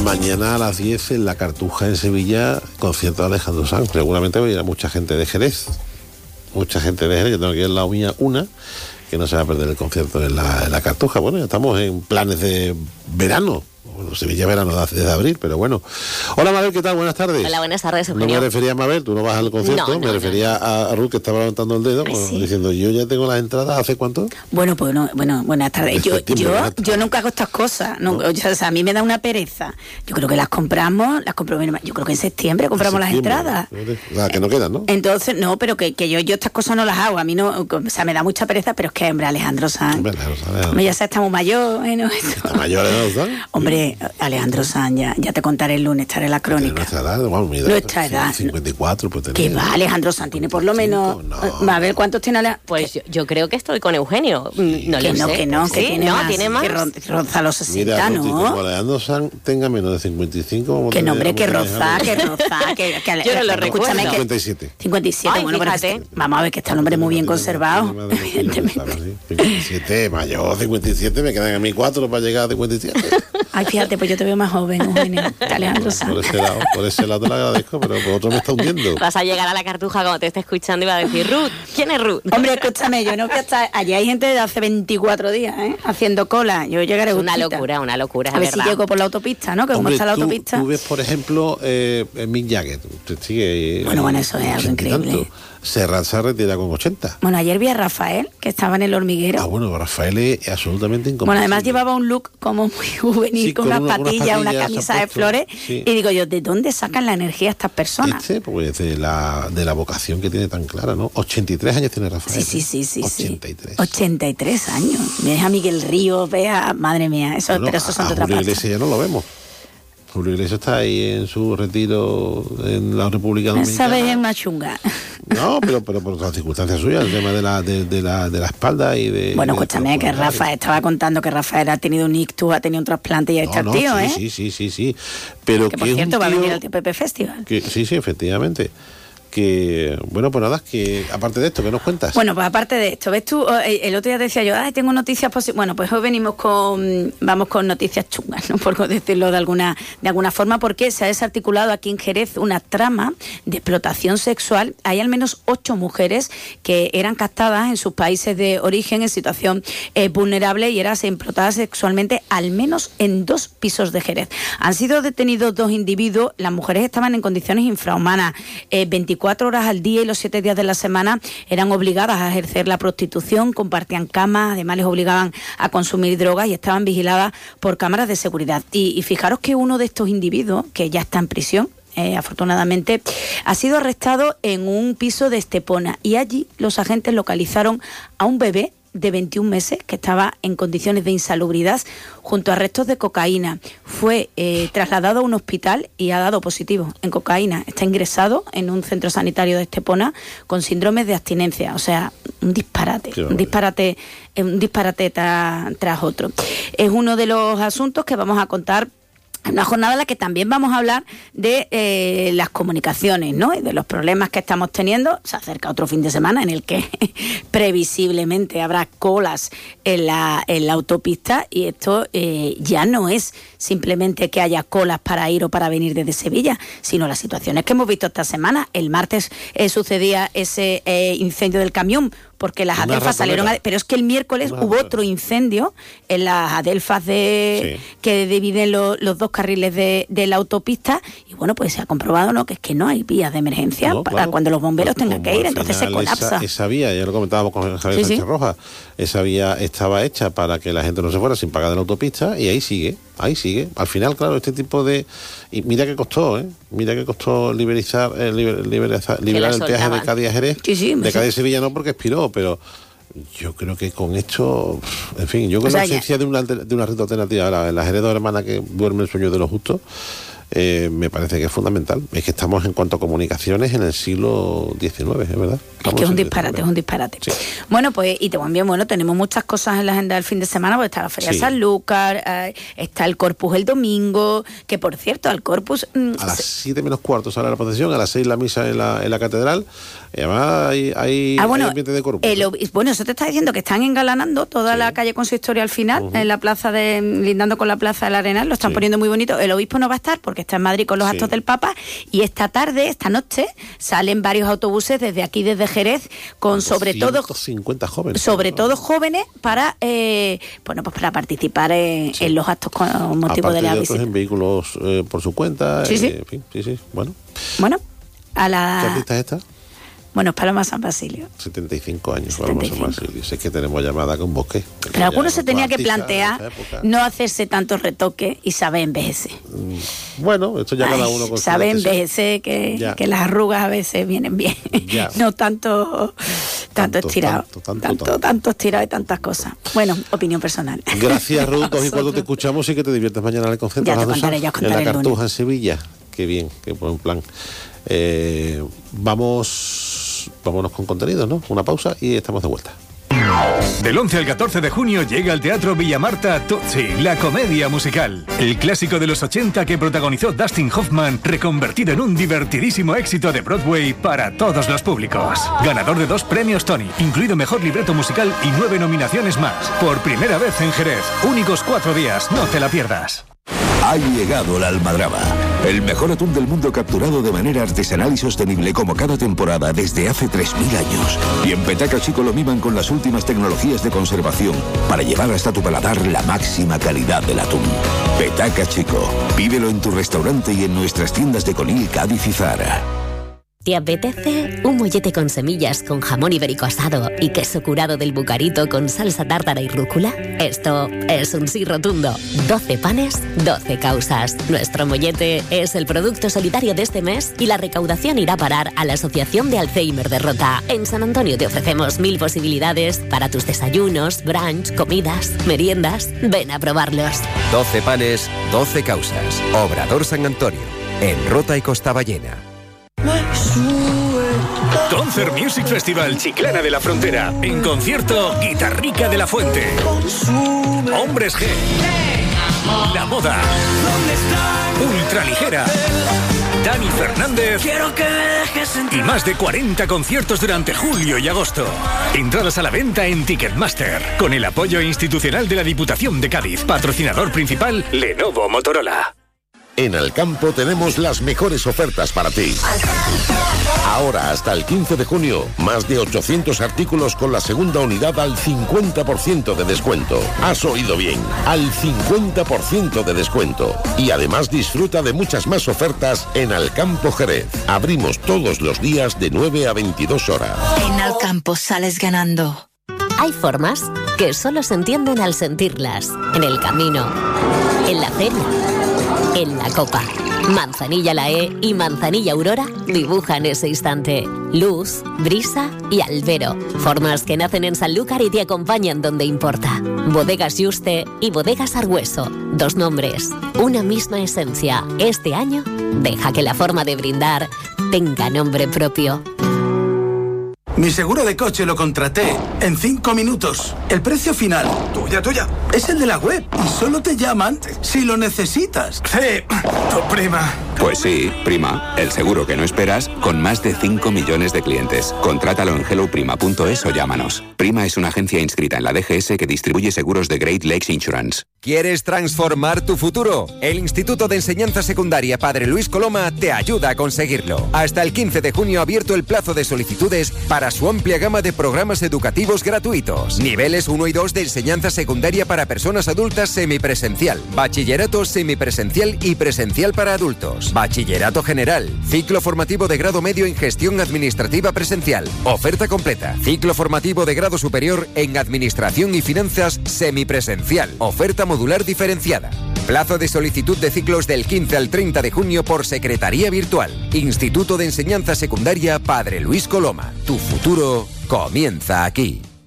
Mañana a las 10 en la Cartuja en Sevilla, concierto de Alejandro Sanz. Seguramente va a ir mucha gente de Jerez. Mucha gente de Jerez. Yo tengo aquí en la mía una que no se va a perder el concierto en la Cartuja. Bueno, ya estamos en planes de verano. Bueno, Sevilla verano desde abril, pero bueno. Hola Mabel, ¿qué tal? Buenas tardes. Hola, buenas tardes, Eugenio. No me refería a Mabel, tú no vas al concierto, me refería a Ruth, que estaba levantando el dedo, sí, diciendo, yo ya tengo las entradas, ¿hace cuánto? Bueno, buenas tardes. Yo nunca hago estas cosas, ¿no? O sea, a mí me da una pereza. Yo creo que las compramos, yo creo que en septiembre compramos las entradas. O sea, que no quedan, ¿no? Entonces, no, pero que yo estas cosas no las hago, a mí no, o sea, me da mucha pereza, pero es que, hombre, Alejandro Sanz, ya se está muy mayor, ¿no? ¿Está mayor Alejandro Sanz? Hombre, Alejandro Sanz, ya te contaré el lunes, estaré en la crónica. Nuestra edad, nuestra edad. 54, pues ¿qué va? Alejandro Sanz tiene por lo menos... No. A ver, ¿cuántos tiene Alejandro? Pues yo creo que estoy con Eugenio. No que lo no, sé. Que no, ¿Sí? que tiene no, más. Tiene más. Que roza los 60, mira, ¿no? Como Alejandro Sanz tenga menos de 55... Que nombre, que roza. Yo no lo recuerdo. 57. 57, ay, bueno, fíjate. pero vamos a ver que está el hombre muy bien conservado, evidentemente. 57, mayor, 57, me quedan a mí 4 para llegar a 57. Ay, fíjate, pues yo te veo más joven, Eugenio, Alejandro Sanz. Por ese lado te lo agradezco, pero por otro me está hundiendo. Vas a llegar a la Cartuja cuando te esté escuchando y va a decir, Ruth, ¿quién es Ruth? Hombre, escúchame, yo no voy a estar... Allí hay gente de hace 24 días, haciendo cola. Yo llegaré Una justita. locura, es a ver verdad. si llego por la autopista, ¿no? Que Hombre, como está la autopista... Tú ves, por ejemplo, Mick Jagger. Sigue, bueno, eso es algo increíble. Serrat se retira con 80. Bueno, ayer vi a Rafael, que estaba en El Hormiguero. Ah, bueno, Rafael es absolutamente incomprensible. Bueno, además llevaba un look como muy juvenil, sí, con unas patillas, una camisa de flores. Sí. Y digo yo, ¿de dónde sacan la energía estas personas? Pues de la vocación que tiene tan clara, ¿no? 83 años tiene Rafael. Sí. 83. 83 años. Ves a Miguel Ríos, ves a... Madre mía, pero esos son de otra parte. Julio Iglesias ya no lo vemos. Julio Iglesias está ahí en su retiro en la República Dominicana. Esa vez es una chunga. No, pero por las circunstancias suyas, el tema de la espalda y de... Bueno, escúchame, que Rafael estaba contando que Rafael ha tenido un ictus, ha tenido un trasplante y ahí está el tío, Sí. Pero que por cierto va a venir al TPP Festival. Sí, efectivamente. Que, bueno, pues nada, que aparte de esto, ¿qué nos cuentas? Bueno, pues aparte de esto, ves tú, el otro día decía yo, tengo noticias positivas. Bueno, pues hoy vamos con noticias chungas, ¿no? Por decirlo de alguna forma, porque se ha desarticulado aquí en Jerez una trama de explotación sexual. Hay al menos 8 mujeres que eran captadas en sus países de origen en situación vulnerable y eran explotadas sexualmente al menos en 2 pisos de Jerez. Han sido detenidos 2 individuos, las mujeres estaban en condiciones infrahumanas, 24 horas al día y los 7 días de la semana eran obligadas a ejercer la prostitución, compartían camas, además les obligaban a consumir drogas y estaban vigiladas por cámaras de seguridad. Y fijaros que uno de estos individuos, que ya está en prisión, afortunadamente, ha sido arrestado en un piso de Estepona y allí los agentes localizaron a un bebé de 21 meses que estaba en condiciones de insalubridad junto a restos de cocaína. Fue trasladado a un hospital y ha dado positivo en cocaína. Está ingresado en un centro sanitario de Estepona con síndromes de abstinencia. O sea, un disparate tras otro. Es uno de los asuntos que vamos a contar. Una jornada en la que también vamos a hablar de las comunicaciones, ¿no? Y de los problemas que estamos teniendo. Se acerca otro fin de semana en el que previsiblemente habrá colas en la autopista y esto ya no es simplemente que haya colas para ir o para venir desde Sevilla, sino las situaciones que hemos visto esta semana. El martes sucedía ese incendio del camión porque las adelfas salieron... Pero es que el miércoles hubo otro incendio en las adelfas que dividen los 2 carriles de la autopista y bueno, pues se ha comprobado, ¿no?, que es que no hay vías de emergencia para cuando los bomberos tengan que ir, entonces se colapsa. Esa vía, ya lo comentábamos con Javier Sánchez Rojas, esa vía estaba hecha para que la gente no se fuera sin pagar de la autopista y ahí sigue. Al final, claro, este tipo de... Y mira que costó, liberar el peaje de Cádiz a Jerez. De Cádiz a Sevilla no, porque expiró, pero yo creo que con esto... En fin, yo con la ausencia de una red alternativa, la Jerez Dos Hermanas que duerme el sueño de los justos, me parece que es fundamental. Es que estamos en cuanto a comunicaciones en el siglo XIX, es verdad. Es que es un disparate. Sí. Bueno, pues, y también, tenemos muchas cosas en la agenda del fin de semana, porque está la Feria de Sanlúcar, está el Corpus el domingo, que por cierto, al Corpus... a las 7 menos cuarto sale la procesión, a las 6 la misa en la catedral, y además hay ambiente de Corpus. Eso te está diciendo que están engalanando toda la calle consistorial al final, en la plaza lindando con la plaza del Arenal, lo están poniendo muy bonito. El obispo no va a estar porque está en Madrid con los actos del Papa, y esta noche, salen varios autobuses desde Jerez, con sobre todo 150 jóvenes. Sobre todo jóvenes para para participar en los actos con motivo de la visita. En vehículos por su cuenta. En fin, bueno. Bueno, ¿Qué artista es esta? Bueno, es Paloma San Basilio. 75 años, Paloma San Basilio. Es que tenemos llamada con Bosque. Pero algunos se tenía que plantear no hacerse tantos retoques y saber envejecer. Bueno, esto ya cada uno con sabe envejecer, que las arrugas a veces vienen bien. No tanto estirado. Tanto estirado y tantas cosas. Bueno, opinión personal. Gracias, Ruth. Y cuando te escuchamos y que te diviertas mañana en el concierto. Ya te contaré en la Cartuja en Sevilla. Qué bien, qué buen plan. Vámonos con contenido, ¿no? Una pausa y estamos de vuelta. Del 11 al 14 de junio llega al Teatro Villamarta Tootsie, la comedia musical. El clásico de los 80 que protagonizó Dustin Hoffman, reconvertido en un divertidísimo éxito de Broadway para todos los públicos. Ganador de 2 premios Tony, incluido mejor libreto musical y 9 nominaciones más. Por primera vez en Jerez. Únicos 4 días, no te la pierdas. Ha llegado la almadraba, el mejor atún del mundo capturado de manera artesanal y sostenible como cada temporada desde hace 3.000 años. Y en Petaca Chico lo miman con las últimas tecnologías de conservación para llevar hasta tu paladar la máxima calidad del atún. Petaca Chico, pídelo en tu restaurante y en nuestras tiendas de Conil, Cádiz y Zara. ¿Te apetece un mollete con semillas, con jamón ibérico asado y queso curado del Bucarito con salsa tártara y rúcula? Esto es un sí rotundo. 12 panes, 12 causas. Nuestro mollete es el producto solidario de este mes y la recaudación irá a parar a la Asociación de Alzheimer de Rota. En San Antonio te ofrecemos 1000 posibilidades para tus desayunos, brunch, comidas, meriendas. Ven a probarlos. 12 panes, 12 causas. Obrador San Antonio, en Rota y Costaballena. Concert Music Festival Chiclana de la Frontera. En concierto, Guitarrica de la Fuente, Hombres G, La Moda, Ultraligera, Dani Fernández y más de 40 conciertos durante julio y agosto. Entradas a la venta en Ticketmaster, con el apoyo institucional de la Diputación de Cádiz. Patrocinador principal, Lenovo Motorola. En Alcampo tenemos las mejores ofertas para ti. Ahora, hasta el 15 de junio, más de 800 artículos con la segunda unidad al 50% de descuento. Has oído bien, al 50% de descuento. Y además disfruta de muchas más ofertas en Alcampo Jerez. Abrimos todos los días de 9 a 22 horas. En Alcampo sales ganando. Hay formas que solo se entienden al sentirlas. En el camino, en la feria, en la copa. Manzanilla Lae y Manzanilla Aurora dibujan ese instante. Luz, brisa y albero. Formas que nacen en Sanlúcar y te acompañan donde importa. Bodegas Yuste y Bodegas Argüeso. 2 nombres, una misma esencia. Este año, deja que la forma de brindar tenga nombre propio. Mi seguro de coche lo contraté en 5 minutos. El precio final, tuya, es el de la web y solo te llaman si lo necesitas. Sí, tu prima. Pues sí, Prima, el seguro que no esperas con más de 5 millones de clientes. Contrátalo en helloprima.es o llámanos. Prima es una agencia inscrita en la DGS que distribuye seguros de Great Lakes Insurance. ¿Quieres transformar tu futuro? El Instituto de Enseñanza Secundaria Padre Luis Coloma te ayuda a conseguirlo. Hasta el 15 de junio abierto el plazo de solicitudes para su amplia gama de programas educativos gratuitos. Niveles 1 y 2 de enseñanza secundaria para personas adultas semipresencial. Bachillerato semipresencial y presencial para adultos. Bachillerato general. Ciclo formativo de grado medio en gestión administrativa presencial. Oferta completa. Ciclo formativo de grado superior en administración y finanzas semipresencial. Oferta modular diferenciada. Plazo de solicitud de ciclos del 15 al 30 de junio por secretaría virtual. Instituto de Enseñanza Secundaria Padre Luis Coloma. Tu futuro comienza aquí.